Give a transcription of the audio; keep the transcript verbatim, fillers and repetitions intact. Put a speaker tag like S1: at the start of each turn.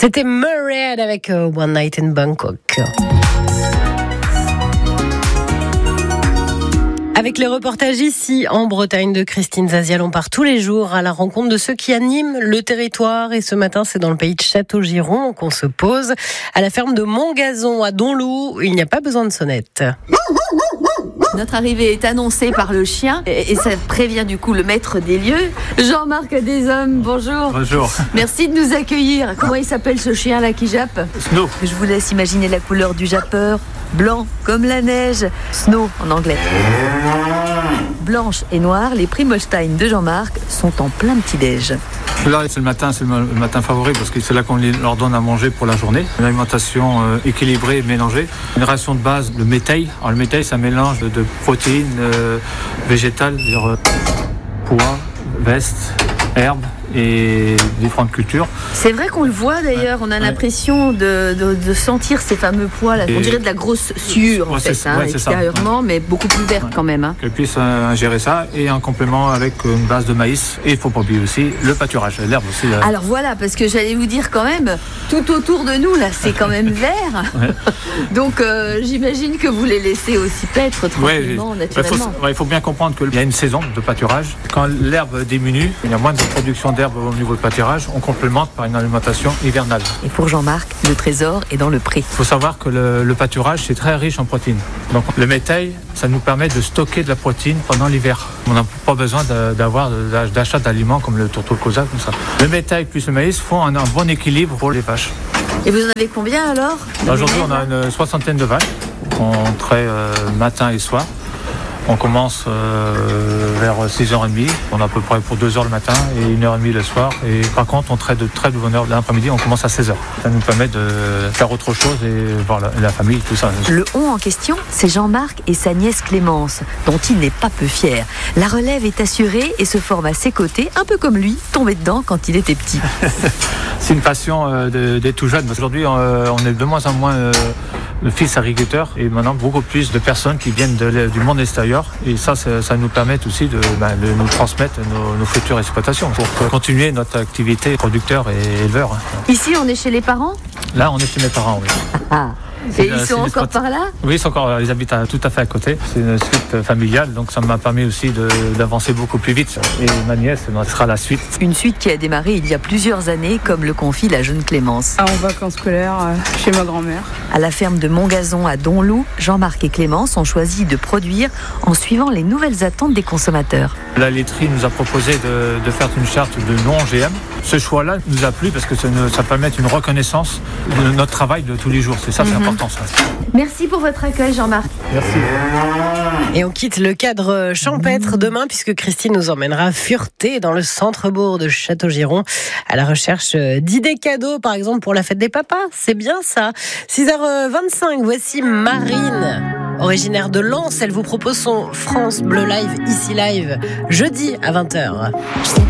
S1: C'était Murray avec euh, One Night in Bangkok. Avec les reportages ici en Bretagne de Christine Zazial, on part tous les jours à la rencontre de ceux qui animent le territoire. Et ce matin, c'est dans le pays de Châteaugiron qu'on se pose, à la ferme de Montgazon à Donloup. Il n'y a pas besoin de sonnette.
S2: Notre arrivée est annoncée par le chien et ça prévient du coup le maître des lieux. Jean-Marc Deshommes, bonjour.
S3: Bonjour.
S2: Merci de nous accueillir. Comment il s'appelle ce chien là qui jappe ?
S3: Snow.
S2: Je vous laisse imaginer la couleur du jappeur. Blanc comme la neige. Snow en anglais. Blanche et noire, les prix Molstein de Jean-Marc sont en plein petit-déj.
S3: Là, c'est le matin, c'est le matin favori parce que c'est là qu'on leur donne à manger pour la journée. Une alimentation euh, équilibrée et mélangée. Une ration de base, le métail. Alors le métail, c'est un mélange de, de protéines euh, végétales, c'est-à-dire euh, pois, vestes, herbes et différentes cultures.
S2: C'est vrai qu'on le voit d'ailleurs, ouais, on a ouais. l'impression de, de, de sentir ces fameux pois là. Et on dirait de la grosse sueur ouais, en fait, hein, ouais, extérieurement, ça. Mais beaucoup plus verte ouais. quand même. Hein.
S3: Qu'elle puisse euh, ingérer ça et en complément avec une base de maïs. Et il ne faut pas oublier aussi le pâturage, l'herbe aussi. Là.
S2: Alors voilà, parce que j'allais vous dire quand même, tout autour de nous là, c'est quand même vert. Ouais. Donc euh, j'imagine que vous les laissez aussi paître tranquillement, ouais, naturellement.
S3: Il ouais, faut bien comprendre qu'il y a une saison de pâturage. Quand l'herbe diminue, il y a moins de production d'herbe au niveau de pâturage, on complémente par une alimentation hivernale.
S2: Et pour Jean-Marc, le trésor est dans le pré. Il
S3: faut savoir que le, le pâturage, c'est très riche en protéines. Donc le métail, ça nous permet de stocker de la protéine pendant l'hiver. On n'a pas besoin de, d'avoir d'achat d'aliments comme le tourteau de Cosaque, comme ça. Le métail plus le maïs font un, un bon équilibre pour les vaches.
S2: Et vous en avez combien alors ?
S3: Aujourd'hui, on a une soixantaine de vaches. On traite euh, matin et soir. On commence euh, vers six heures trente. On a à peu près pour deux heures le matin et une heure trente le soir. Et par contre, on traite de très de bonne heure l'après-midi. On commence à seize heures. Ça nous permet de faire autre chose et voir la, la famille, tout ça.
S2: Le on en question, c'est Jean-Marc et sa nièce Clémence, dont il n'est pas peu fier. La relève est assurée et se forme à ses côtés, un peu comme lui, tombé dedans quand il était petit.
S3: C'est une passion euh, de, d'être tout jeune. Aujourd'hui, on, on est de moins en moins euh, le fils agriculteur et maintenant beaucoup plus de personnes qui viennent de, du monde extérieur. Et ça, ça, ça nous permet aussi de, ben, de nous transmettre nos, nos futures exploitations pour continuer notre activité producteur et éleveur.
S2: Ici, on est chez les parents ?
S3: Là, on est chez mes parents, oui.
S2: Ah. Et ils sont encore par là ?
S3: Oui, ils sont encore, ils habitent à, tout à fait à côté. C'est une suite familiale, donc ça m'a permis aussi de, d'avancer beaucoup plus vite. Et ma nièce, ce sera la suite.
S2: Une suite qui a démarré il y a plusieurs années, comme le confie la jeune Clémence.
S4: En vacances scolaires, euh, chez ma grand-mère.
S2: À la ferme de Montgazon à Donloup, Jean-Marc et Clémence ont choisi de produire en suivant les nouvelles attentes des consommateurs.
S3: La laiterie nous a proposé de, de faire une charte de non O G M. Ce choix-là nous a plu parce que ça, ça permet une reconnaissance de notre travail de tous les jours. C'est ça, mm-hmm. c'est important. Ça.
S2: Merci pour votre accueil, Jean-Marc.
S3: Merci.
S1: Et on quitte le cadre champêtre demain puisque Christine nous emmènera fureter dans le centre-bourg de Châteaugiron à la recherche d'idées cadeaux, par exemple pour la fête des papas. C'est bien ça. six heures vingt-cinq, voici Marine. Originaire de Lens, elle vous propose son France Bleu Live, ici live, jeudi à vingt heures.